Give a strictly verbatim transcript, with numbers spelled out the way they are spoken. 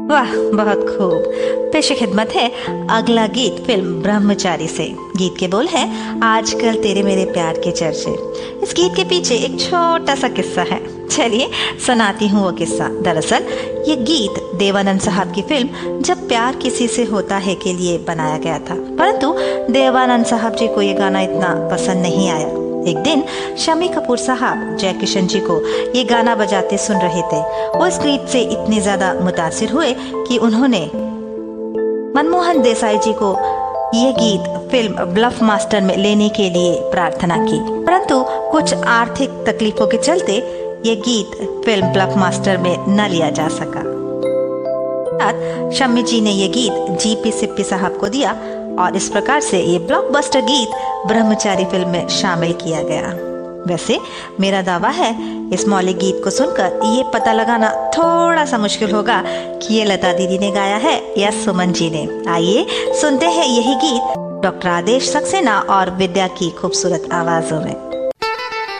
वाह, बहुत खूब। पेश खिदमत है अगला गीत फिल्म ब्रह्मचारी से। गीत के बोल है, आजकल तेरे मेरे प्यार के चर्चे। इस गीत के पीछे एक छोटा सा किस्सा है, चलिए सुनाती हूँ वो किस्सा। दरअसल ये गीत देवानंद साहब की फिल्म जब प्यार किसी से होता है के लिए बनाया गया था, परंतु देवानंद साहब जी को ये गाना इतना पसंद नहीं आया। एक दिन शम्मी कपूर साहब जय किशन जी को ये गाना बजाते सुन रहे थे। वो इस गीत से इतने ज्यादा मुतासिर हुए कि उन्होंने मनमोहन देसाई जी को ये गीत फिल्म ब्लफ मास्टर में लेने के लिए प्रार्थना की, परंतु कुछ आर्थिक तकलीफों के चलते ये गीत फिल्म ब्लफ मास्टर में न लिया जा सका। शम्मी जी ने ये गीत जीपी सिप्पी साहब को दिया और इस प्रकार से ये ब्लॉकबस्टर गीत ब्रह्मचारी फिल्म में शामिल किया गया। वैसे मेरा दावा है इस मौलिक गीत को सुनकर ये पता लगाना थोड़ा सा मुश्किल होगा कि ये लता दीदी ने गाया है या सुमन जी ने। आइए सुनते हैं यही गीत डॉक्टर आदेश सक्सेना और विद्या की खूबसूरत आवाजों में।